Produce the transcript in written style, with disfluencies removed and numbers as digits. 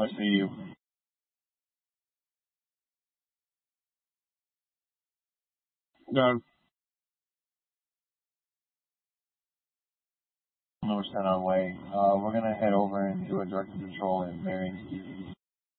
I see you. No, we're set on way. We're gonna head over and do a direction control and bearing